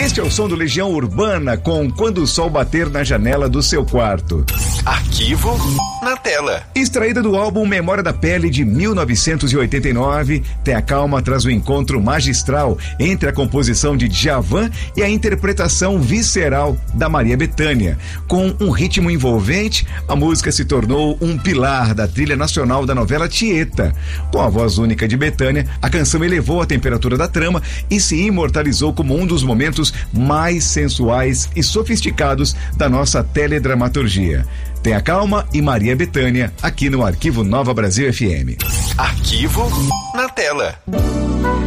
Este é o som do Legião Urbana com Quando o Sol Bater na Janela do Seu Quarto. Arquivo na tela. Extraída do álbum Memória da Pele de 1989, Tenha Calma traz o encontro magistral entre a composição de Djavan e a interpretação visceral da Maria Bethânia. Com um ritmo envolvente, a música se tornou um pilar da trilha nacional da novela Tieta. Com a voz única de Bethânia, a canção elevou a temperatura da trama e se imortalizou como um dos momentos mais sensuais e sofisticados da nossa teledramaturgia. Tenha Calma e Maria Bethânia, aqui no Arquivo Nova Brasil FM. Arquivo na tela.